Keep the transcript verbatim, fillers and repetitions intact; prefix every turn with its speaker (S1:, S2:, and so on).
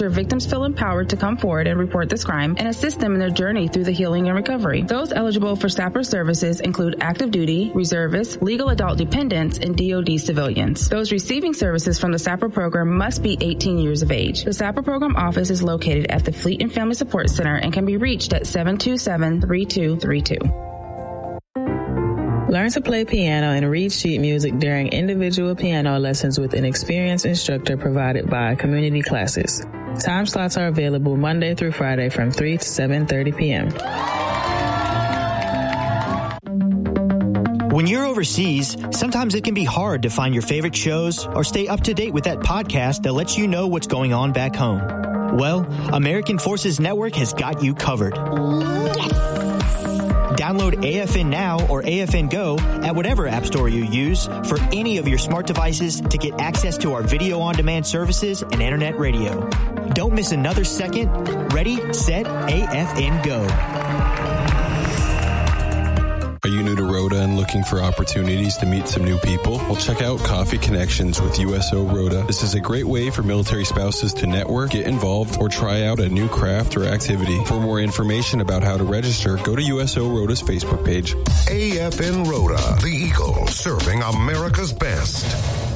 S1: ensure victims feel empowered to come forward and report this crime and assist them in their journey through the healing and recovery. Those eligible for SAPR services include active duty, reservists, legal adult dependents, and D O D civilians. Those receiving services from the SAPR program must be eighteen years of age. The SAPR program office is located at the Fleet and Family Support Center and can be reached at seven two seven, three two three two.
S2: Learn to play piano and read sheet music during individual piano lessons with an experienced instructor provided by Community Classes. Time slots are available Monday through Friday from three to seven thirty p.m.
S3: When you're overseas, sometimes it can be hard to find your favorite shows or stay up to date with that podcast that lets you know what's going on back home. Well, American Forces Network has got you covered. Download A F N Now or A F N Go at whatever app store you use for any of your smart devices to get access to our video on-demand services and internet radio. Don't miss another second. Ready, set, A F N Go.
S4: Are you new to Rhoda and looking for opportunities to meet some new people? Well, check out Coffee Connections with U S O Rhoda. This is a great way for military spouses to network, get involved, or try out a new craft or activity. For more information about how to register, go to U S O Rhoda's Facebook page.
S5: A F N Rhoda, the Eagle, serving America's best.